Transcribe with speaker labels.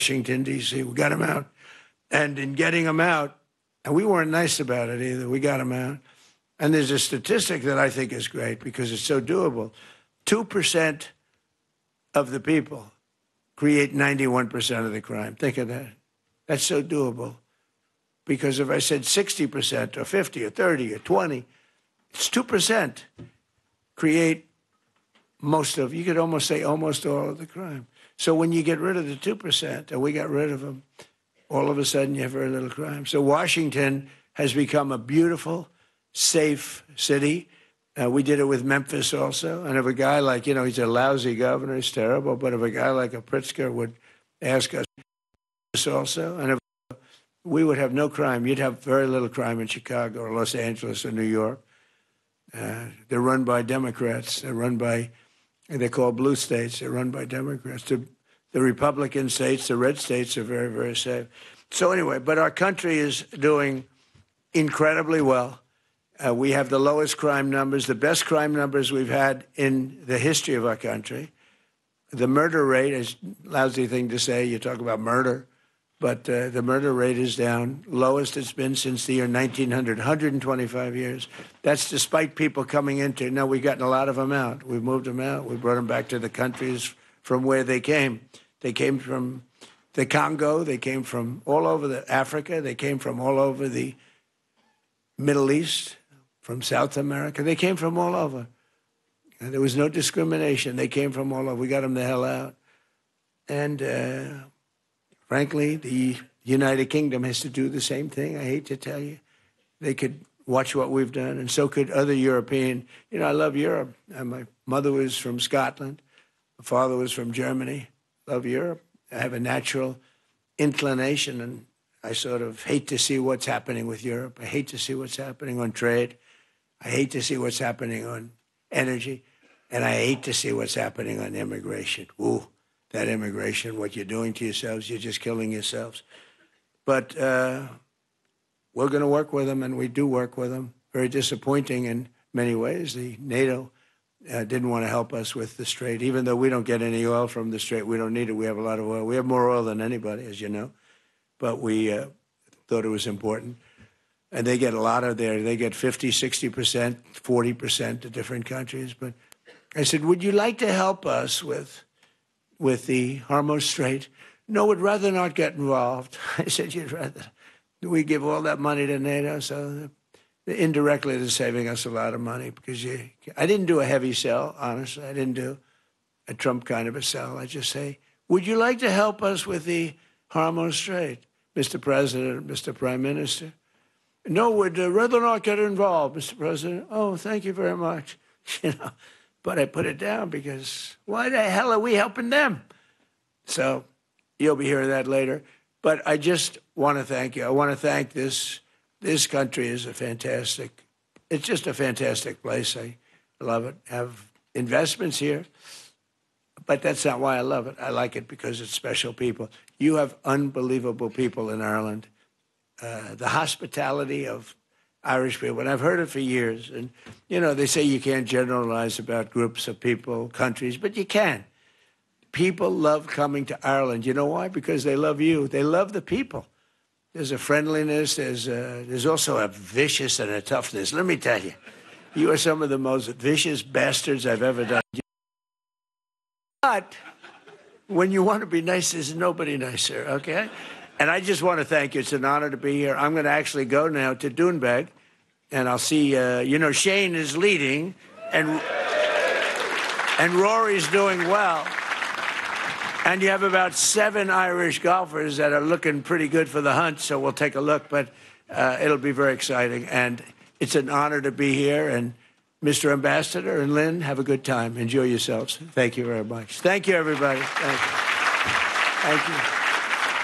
Speaker 1: Washington, D.C. We got him out. And in getting him out, and we weren't nice about it either, we got him out. And there's a statistic that I think is great because it's so doable. 2% of the people create 91% of the crime. Think of that. That's so doable. Because if I said 60% or 50 or 30 or 20, it's 2% create most of, you could almost say almost all of the crime. So when you get rid of the 2%, and we got rid of them, all of a sudden you have very little crime. So Washington has become a beautiful, safe city. We did it with Memphis also. And if a guy like, he's a lousy governor, he's terrible, but if a guy like a Pritzker would ask us also, and if we would have no crime, you'd have very little crime in Chicago or Los Angeles or New York. They're run by Democrats. They're called blue states. They're run by Democrats. The Republican states, the red states are very, very safe. So anyway, but our country is doing incredibly well. We have the lowest crime numbers, the best crime numbers we've had in the history of our country. The murder rate is a lousy thing to say. You talk about murder, but the murder rate is down, lowest it's been since the year 1900, 125 years. That's despite people coming into, no, we've gotten a lot of them out. We've moved them out. We brought them back to the countries from where they came. They came from the Congo. They came from all over Africa. They came from all over the Middle East, from South America. They came from all over. And there was no discrimination. They came from all over. We got them the hell out. And frankly, the United Kingdom has to do the same thing. I hate to tell you. They could watch what we've done, and so could other European. I love Europe. My mother was from Scotland. My father was from Germany. Love Europe. I have a natural inclination, and I sort of hate to see what's happening with Europe. I hate to see what's happening on trade. I hate to see what's happening on energy. And I hate to see what's happening on immigration. Ooh, that immigration, what you're doing to yourselves, you're just killing yourselves. But we're going to work with them, and we do work with them. Very disappointing in many ways. The NATO didn't want to help us with the Strait, even though we don't get any oil from the Strait. We don't need it. We have a lot of oil. We have more oil than anybody, as you know. But we thought it was important. And they get a lot of they get 50, 60%, 40% to different countries. But I said, would you like to help us with the Hormuz Strait? No, would rather not get involved. I said, you'd rather. We give all that money to NATO, so indirectly they're saving us a lot of money because I didn't do a heavy sell, honestly. I didn't do a Trump kind of a sell. I just say, would you like to help us with the Hormuz Strait, Mr. President, Mr. Prime Minister? No, would rather not get involved, Mr. President. Oh, thank you very much. But I put it down because why the hell are we helping them? So you'll be hearing that later. But I just want to thank you. I want to thank this country is it's just a fantastic place. I love it. I have investments here, but that's not why I love it. I like it because it's special people. You have unbelievable people in Ireland. The hospitality of Irish people, and I've heard it for years. And, they say you can't generalize about groups of people, countries, but you can. People love coming to Ireland. You know why? Because they love you. They love the people. There's a friendliness. There's also a vicious and a toughness. Let me tell you, you are some of the most vicious bastards I've ever done. But when you want to be nice, there's nobody nicer, okay? And I just want to thank you. It's an honor to be here. I'm going to actually go now to Doonbeg, and I'll see, Shane is leading, and Rory's doing well. And you have about 7 Irish golfers that are looking pretty good for the hunt, so we'll take a look. But it'll be very exciting. And it's an honor to be here. And Mr. Ambassador and Lynn, have a good time. Enjoy yourselves. Thank you very much. Thank you, everybody. Thank you. Thank you.